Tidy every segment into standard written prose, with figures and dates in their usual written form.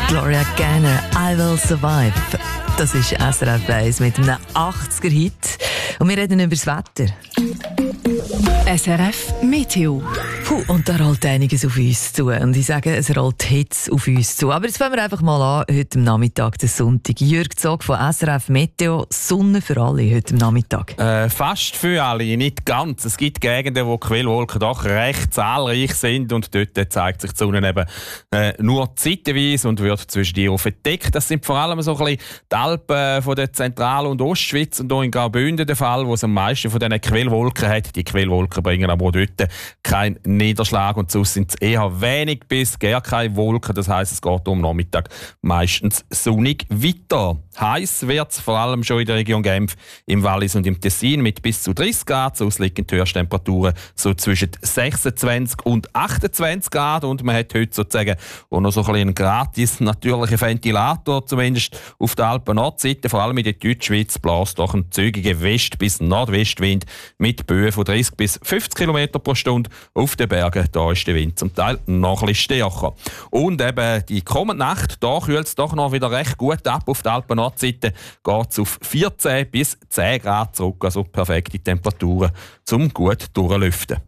Gloria Gaynor, I Will Survive. Das ist SRF 1 mit einem 80er-Hit. Und wir reden über das Wetter. SRF Meteo. Und da rollt einiges auf uns zu. Und ich sage, es rollt Hitze auf uns zu. Aber jetzt fangen wir einfach mal an, heute am Nachmittag, den Sonntag. Jürg Zog von SRF Meteo. Sonne für alle heute am Nachmittag. Fast für alle, nicht ganz. Es gibt Gegenden, wo die Quellwolken doch recht zahlreich sind. Und dort zeigt sich die Sonne eben nur zeitweise und wird zwischen die verdeckt. Das sind vor allem so ein bisschen die Alpen von der Zentral- und Ostschweiz und hier in Graubünden der Fall, wo es am meisten von diesen Quellwolken hat. Die Quellwolken bringen aber auch dort keinen Niederschlag und sonst sind es eher wenig bis gar keine Wolken. Das heisst, es geht am Nachmittag meistens sonnig weiter. Heiß wird es vor allem schon in der Region Genf, im Wallis und im Tessin mit bis zu 30 Grad. Sonst liegen die Höchsttemperaturen so zwischen 26 und 28 Grad. Und man hat heute sozusagen auch noch so ein bisschen einen gratis natürlichen Ventilator, zumindest auf der Alpen-Nordseite. Vor allem in der Deutschschweiz bläst doch ein zügiger West- bis Nordwestwind mit Böen von 30 bis 50 km pro Stunde. Auf den Bergen da ist der Wind zum Teil noch ein bisschen stärker. Und eben die kommende Nacht, da kühlt es doch noch wieder recht gut ab. Auf der Alpen-Nordseite geht es auf 14 bis 10 Grad zurück. Also perfekte Temperaturen zum gut durchlüften.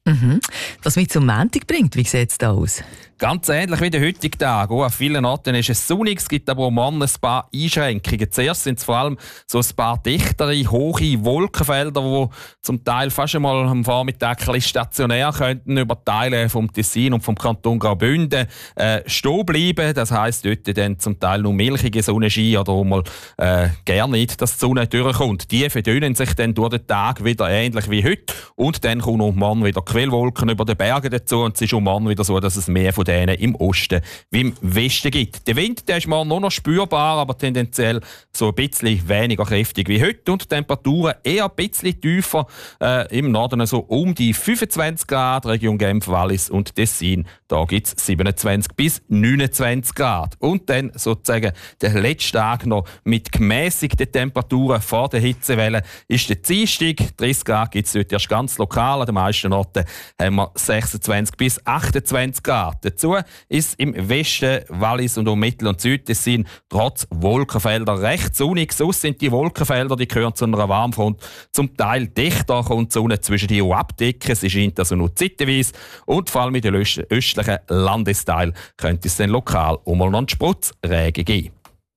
Was mich zum Montag bringt, wie sieht es da aus? Ganz ähnlich wie der heutige Tag. An vielen Orten ist es sonnig, es gibt aber auch morgen ein paar Einschränkungen. Zuerst sind es vor allem so ein paar dichtere, hohe Wolkenfelder, die zum Teil fast einmal am Vormittag ein bisschen stationär könnten über Teile vom Tessin und vom Kanton Graubünden stehen bleiben. Das heisst, dort dann zum Teil nur milchige Sonnenschein oder auch mal gar nicht, dass die Sonne durchkommt. Die verdünnen sich dann durch den Tag wieder ähnlich wie heute. Und dann kommen auch morgen wieder Quellwolken über den Bergen dazu. Und es ist auch morgen wieder so, dass es mehr von denen im Osten wie im Westen gibt. Der Wind, der ist morgen nur noch spürbar, aber tendenziell so ein bisschen weniger kräftig wie heute und die Temperaturen eher ein bisschen tiefer im Norden, so um die 25 Grad, Region Genf, Wallis und Tessin. Da gibt es 27 bis 29 Grad. Und dann sozusagen der letzte Tag noch mit gemäßigten Temperaturen vor der Hitzewelle ist der Dienstag. 30 Grad gibt es dort erst ganz lokal. An den meisten Orten haben wir 26 bis 28 Grad. Dazu ist im Westen, Wallis und auch Mittel- und Südtessin trotz Wolkenfelder recht sonnig. Sonst sind die Wolkenfelder, die gehören zu einer Warmfront, zum Teil dichter, kommt die Sonne zwischen die abdecken. Sie scheint also nur zeitweise. Und vor allem in den östlichen Landesteilen könnte es dann lokal auch mal noch einen Sprotzregen geben.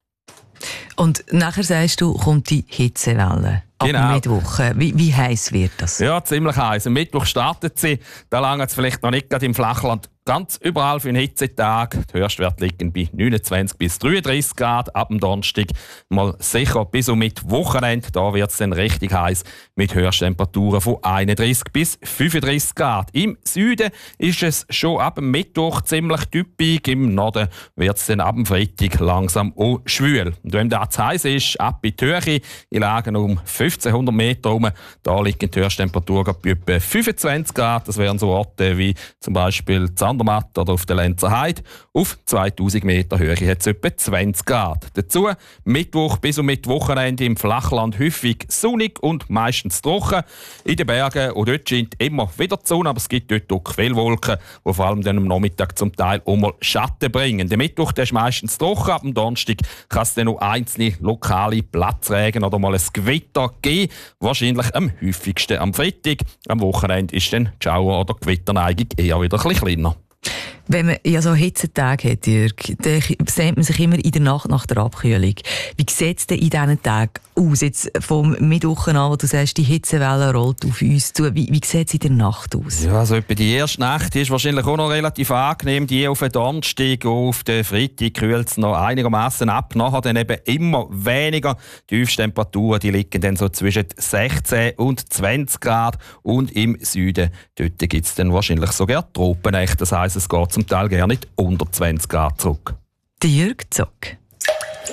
Und nachher sagst du, kommt die Hitzewelle. Genau. Ab Mittwoch. Wie heiß wird das? Ja, ziemlich heiß. Am Mittwoch startet sie. Da lange es vielleicht noch nicht gerade im Flachland ganz überall für einen Hitzetag. Die Höchstwerte liegen bei 29 bis 33 Grad. Ab dem Donnerstag mal sicher bis um Wochenende. Da wird es dann richtig heiß mit Höchsttemperaturen von 31 bis 35 Grad. Im Süden ist es schon ab dem Mittwoch ziemlich typisch. Im Norden wird es dann ab dem Freitag langsam auch schwül. Und wenn das zu heiß ist, ab in die Höhe, in Lagen um 1500 Meter herum, da liegen die Höchsttemperaturen bei etwa 25 Grad. Das wären so Orte wie zum Beispiel Zandermatt oder auf der Lenzer Heide. Auf 2000 Meter Höhe hat es etwa 20 Grad. Dazu Mittwoch bis um Wochenende im Flachland häufig sonnig und meistens trocken. In den Bergen, und dort scheint immer wieder die Sonne, aber es gibt dort auch Quellwolken, die vor allem dann am Nachmittag zum Teil auch mal Schatten bringen. Der Mittwoch der ist meistens trocken, ab dem Donnerstag kann es dann noch einzelne lokale Platzregen oder mal ein Gewitter geben. Wahrscheinlich am häufigsten am Freitag. Am Wochenende ist dann die Schauer- oder Gewitterneigung eher wieder ein bisschen kleiner. Wenn man ja so Hitzetage hat, Jürg, dann sehnt man sich immer in der Nacht nach der Abkühlung. Wie sieht es denn in diesen Tagen aus? Jetzt vom Mittwoch an, wo du sagst, die Hitzewelle rollt auf uns zu. Wie sieht es in der Nacht aus? Ja, also etwa die erste Nacht ist wahrscheinlich auch noch relativ angenehm. Die auf den Donnerstag, auf den Freitag kühlt es noch einigermaßen ab. Nachher dann eben immer weniger. Die Tiefstemperaturen, die liegen dann so zwischen 16 und 20 Grad. Und im Süden, dort gibt es dann wahrscheinlich sogar Tropenächte. Das heisst, es geht zum Teil gar nicht unter 20 Grad zurück. Der Jürg Zog.